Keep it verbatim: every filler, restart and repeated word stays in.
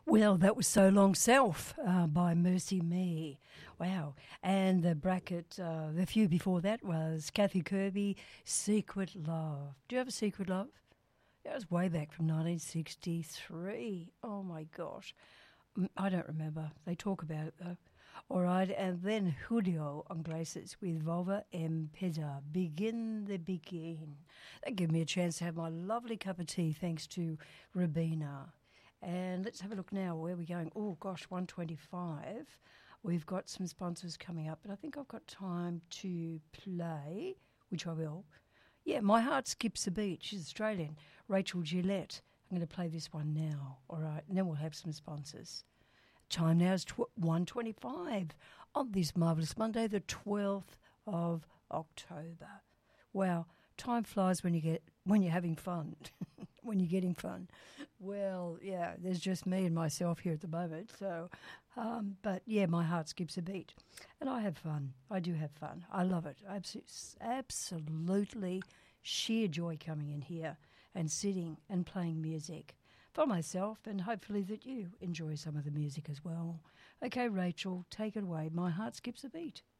Well, that was So Long Self uh, by Mercy Me. Wow. And the bracket, uh, the few before that was Kathy Kirby, Secret Love. Do you have a secret love? That was way back from nineteen sixty-three. Oh, my gosh. Mm, I don't remember. They talk about it, though. All right, and then Julio Iglesias with Volva Empeda, Begin the Begin. That gave me a chance to have my lovely cup of tea thanks to Rabina. And let's have a look now. Where are we going? Oh, gosh, one twenty-five. We've got some sponsors coming up, but I think I've got time to play, which I will. Yeah, My Heart Skips a Beat. She's Australian. Rachel Gillette. I'm going to play this one now, all right? And then we'll have some sponsors. Time now is one twenty-five on this marvellous Monday, the twelfth of October. Wow, time flies when you get when you're having fun, when you're getting fun. Well, yeah, there's just me and myself here at the moment. So, um, but yeah, my heart skips a beat, and I have fun. I do have fun. I love it. Absolutely, absolutely sheer joy coming in here and sitting and playing music for myself, and hopefully that you enjoy some of the music as well. Okay, Rachel, take it away. My heart skips a beat.